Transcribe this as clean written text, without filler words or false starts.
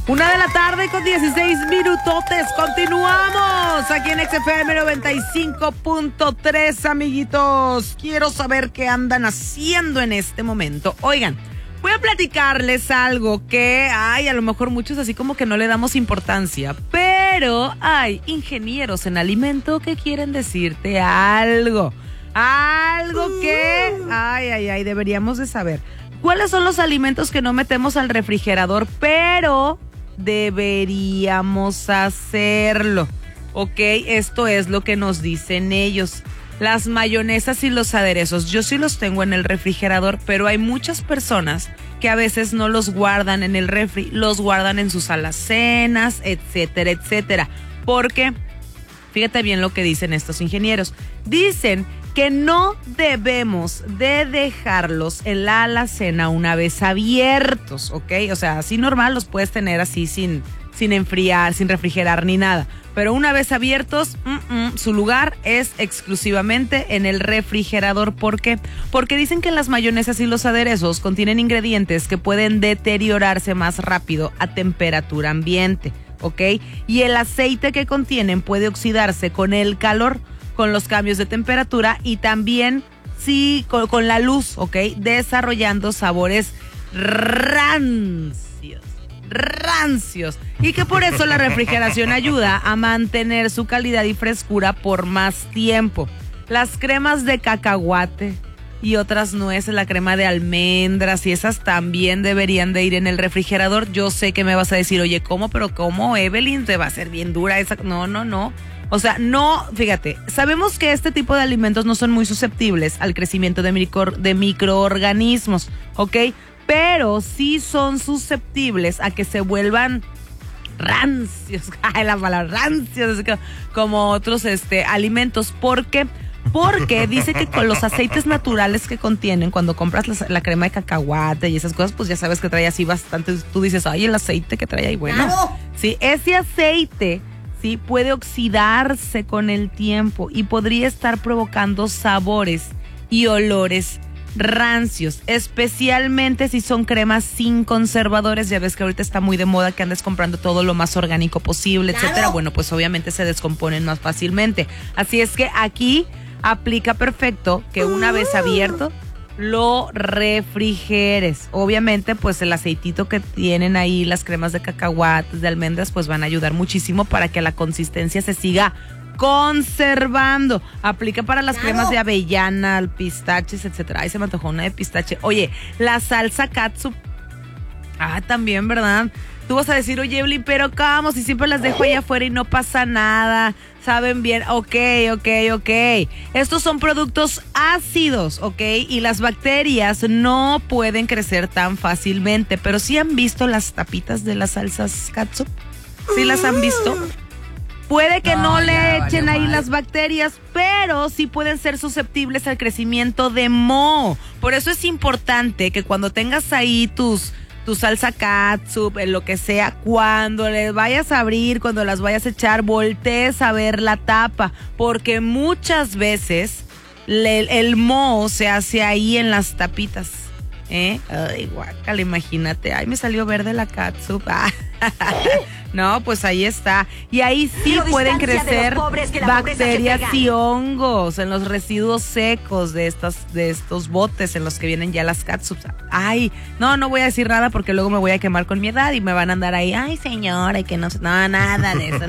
1:16 p.m. Continuamos aquí en XFM 95.3, amiguitos. Quiero saber qué andan haciendo en este momento. Oigan, voy a platicarles algo que, a lo mejor muchos así como que no le damos importancia, pero hay ingenieros en alimento que quieren decirte algo. Algo que, deberíamos de saber. ¿Cuáles son los alimentos que no metemos al refrigerador, pero deberíamos hacerlo? Ok, esto es lo que nos dicen ellos. Las mayonesas y los aderezos, yo sí los tengo en el refrigerador, pero hay muchas personas que a veces no los guardan en el refri, los guardan en sus alacenas, etcétera, etcétera. Porque, fíjate bien lo que dicen estos ingenieros. Dicen que no debemos de dejarlos en la alacena una vez abiertos, ¿ok? O sea, así normal los puedes tener así sin enfriar, sin refrigerar ni nada. Pero una vez abiertos, su lugar es exclusivamente en el refrigerador. ¿Por qué? Porque dicen que las mayonesas y los aderezos contienen ingredientes que pueden deteriorarse más rápido a temperatura ambiente, ¿ok? Y el aceite que contienen puede oxidarse con el calor, con los cambios de temperatura y también con la luz, ¿ok? Desarrollando sabores rancios. Y que por eso la refrigeración ayuda a mantener su calidad y frescura por más tiempo. Las cremas de cacahuate y otras nueces, la crema de almendras y esas también deberían de ir en el refrigerador. Yo sé que me vas a decir, oye, ¿cómo? Pero ¿cómo, Evelyn? ¿Te va a ser bien dura esa? No. O sea, no, fíjate, sabemos que este tipo de alimentos no son muy susceptibles al crecimiento de microorganismos, ¿ok? Pero sí son susceptibles a que se vuelvan rancios, la palabra rancios, como otros alimentos. ¿Por qué? Porque dice que con los aceites naturales que contienen, cuando compras la crema de cacahuate y esas cosas, pues ya sabes que trae así bastante. Tú dices, ay, el aceite que trae ahí, bueno. ¡Claro! Sí, ese aceite, sí, puede oxidarse con el tiempo y podría estar provocando sabores y olores rancios, especialmente si son cremas sin conservadores. Ya ves que ahorita está muy de moda que andes comprando todo lo más orgánico posible, ¡claro! Etcétera. Bueno, pues obviamente se descomponen más fácilmente. Así es que aquí aplica perfecto que una vez abierto lo refrigeres. Obviamente, pues el aceitito que tienen ahí, las cremas de cacahuates, de almendras, pues van a ayudar muchísimo para que la consistencia se siga conservando. Aplica para las cremas de avellana, pistaches, etcétera. Ay, se me antojó una de pistache. Oye, la salsa catsup. También, ¿verdad? Tú vas a decir, oye, Evelyn, pero ¿cómo? Si siempre las dejo allá afuera y no pasa nada. Saben bien. Ok. Estos son productos ácidos, ¿ok? Y las bacterias no pueden crecer tan fácilmente. Pero ¿sí han visto las tapitas de las salsas catsup? ¿Sí las han visto? Puede que no le echen ahí las bacterias, pero sí pueden ser susceptibles al crecimiento de moho. Por eso es importante que cuando tengas ahí tu salsa catsup, lo que sea, cuando les vayas a abrir, cuando las vayas a echar, voltees a ver la tapa, porque muchas veces el moho se hace ahí en las tapitas. Ay, guácala, imagínate. Ay, me salió verde la catsup. No, pues ahí está. Y ahí sí pueden crecer bacterias y hongos en los residuos secos de estos botes en los que vienen ya las catsups. Ay, no voy a decir nada porque luego me voy a quemar con mi edad y me van a andar ahí, ay, señora, y que no, nada de eso.